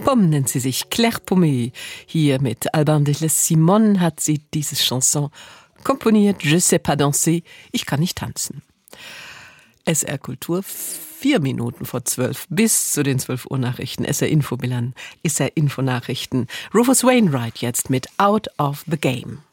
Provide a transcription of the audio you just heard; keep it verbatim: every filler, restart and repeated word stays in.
Pomme nennt sie sich, Claire Pomé. Hier mit Alban de la Simone hat sie diese Chanson komponiert. Je sais pas danser, ich kann nicht tanzen. S R Kultur, vier Minuten vor zwölf, bis zu den zwölf Uhr Nachrichten. S R Info Milan, S R Info Nachrichten. Rufus Wainwright jetzt mit Out of the Game.